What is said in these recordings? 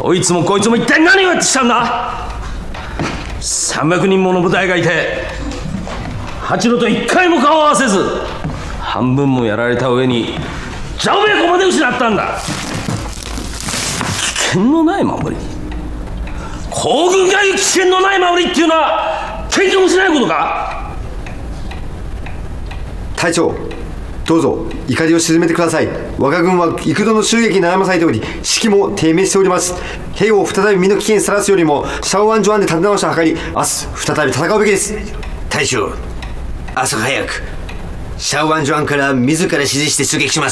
どいつもこいつも一体何をやってきたんだ。300人もの部隊がいて八郎と一回も顔を合わせず、半分もやられた上にジャオベイコまで失ったんだ。危険のない守り、皇軍が言う危険のない守りっていうのは経験もしないことか。 隊長、どうぞ怒りを鎮めてください。我が軍は幾度の襲撃に悩まされており、士気も低迷しております。兵を再び身の危険にさらすよりもシャオワン・ジョアンで立て直しを図り、明日再び戦うべきです。 大将、朝早くシャオワン・ジョアンから自ら指示して出撃します。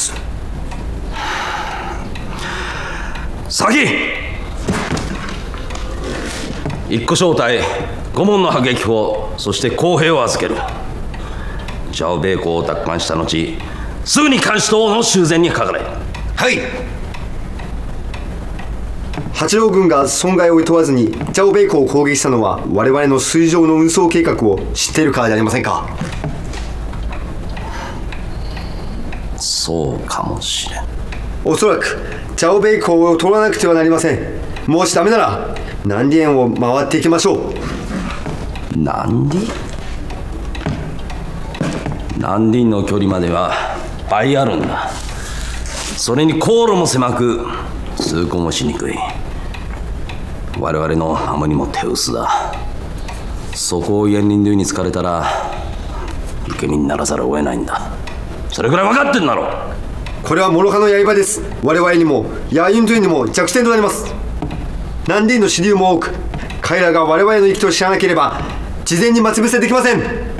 先一個小隊5門の迫撃砲、そして工兵を預ける。ジャオベイコを奪還した後、すぐに監視塔の修繕にかかれ。 はい。 八郎軍が損害を厭わずにジャオベイコを攻撃したのは我々の水上の運送計画を知っているからじゃありませんか。 そうかもしれん。 おそらくジャオベイコを取らなくてはなりません。もしダメなら南里園を回っていきましょう。 南里？南里の距離までは倍あるんだ。それに航路も狭く通行もしにくい。我々の守りも手薄だ。そこを燕林流に突かれたら受け身にならざるを得ないんだ。それぐらい分かってんだろ。 これは諸刃の刃です。我々にもヤーユンドゥイにも弱点となります。南里の支流も多く、彼らが我々の行きと知らなければ事前に待ち伏せできません。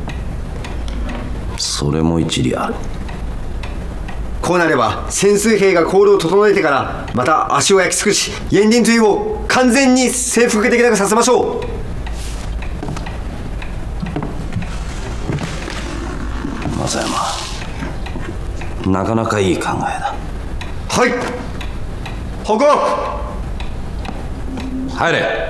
それも一理ある。 こうなれば潜水兵が航路を整えてからまた足を焼き尽くし、燕林というを完全に征服できなくさせましょう。 正山、なかなかいい考えだ。 はい。報告。 入れ。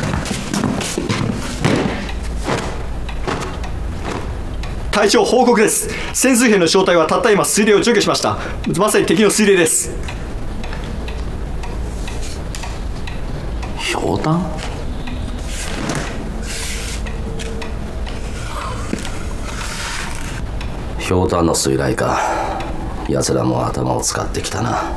隊長、報告です。潜水兵の正体はたった今水雷を除去しました。まさに敵の水雷です。 ひょうたん？ひょうたんの水雷か。奴らも頭を使ってきたな。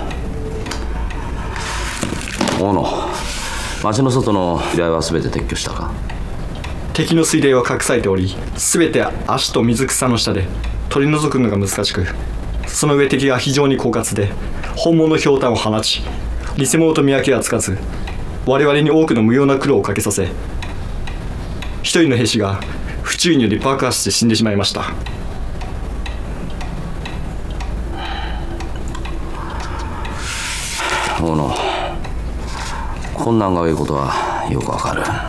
大野、町の外の依頼は全て撤去したか？ 敵の水雷は隠されており、全て足と水草の下で取り除くのが難しく、その上敵が非常に狡猾で本物のひょうたんを放ち、偽物と見分けがつかず、我々に多くの無用な苦労をかけさせ、一人の兵士が不注意により爆破して死んでしまいました。 大野、困難が多いことはよくわかる。